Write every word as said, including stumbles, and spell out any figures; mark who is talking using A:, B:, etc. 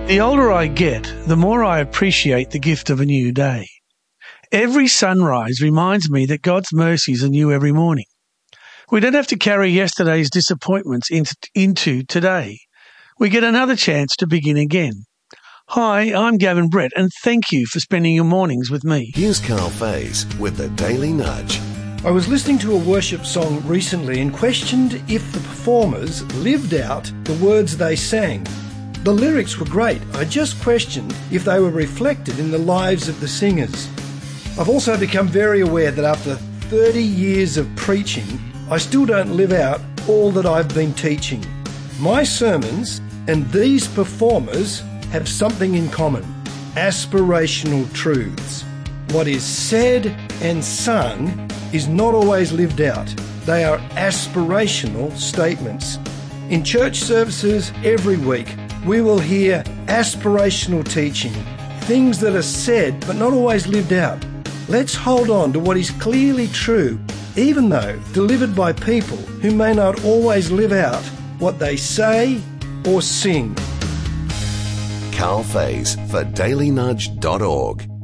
A: The older I get, the more I appreciate the gift of a new day. Every sunrise reminds me that God's mercies are new every morning. We don't have to carry yesterday's disappointments into, into today. We get another chance to begin again. Hi, I'm Gavin Brett, and thank you for spending your mornings with me.
B: Here's Carl Faze with the Daily Nudge.
C: I was listening to a worship song recently and questioned if the performers lived out the words they sang. The lyrics were great. I just questioned if they were reflected in the lives of the singers. I've also become very aware that after thirty years of preaching, I still don't live out all that I've been teaching. My sermons and these performers have something in common: aspirational truths. What is said and sung is not always lived out. They are aspirational statements. In church services every week, we will hear aspirational teaching, things that are said but not always lived out. Let's hold on to what is clearly true, even though delivered by people who may not always live out what they say or sing.
B: Carl Faze for daily nudge dot org.